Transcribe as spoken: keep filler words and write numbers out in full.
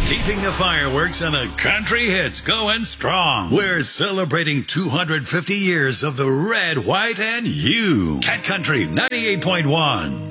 Keeping the fireworks and the country hits going strong. We're celebrating two hundred fifty years of the red, white, and you. Cat Country ninety-eight point one.